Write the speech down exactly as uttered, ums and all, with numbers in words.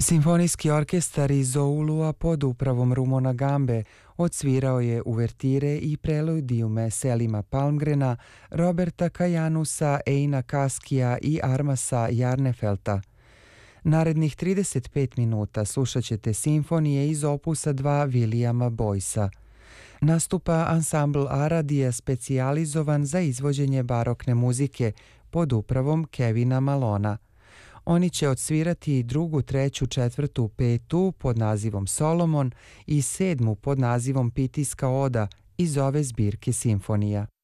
Simfonijski orkestar iz Oulua pod upravom Rumona Gambe odsvirao je uvertire i preludijume Selima Palmgrena, Roberta Kajanusa, Eina Kaskija i Armasa Jarnefelta. Narednih trideset pet minuta slušat ćete simfonije iz opusa dva Williama Boycea. Nastupa ansambl Aradija specijalizovan za izvođenje barokne muzike pod upravom Kevina Malona. Oni će odsvirati drugu, treću, četvrtu, petu pod nazivom Solomon i sedmu pod nazivom Pitijska oda iz ove zbirke simfonija.